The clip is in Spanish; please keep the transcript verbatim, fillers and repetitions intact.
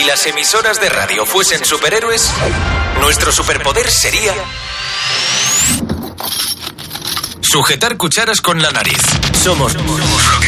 las emisoras de radio fuesen superhéroes, nuestro superpoder sería sujetar cucharas con la nariz. Somos, somos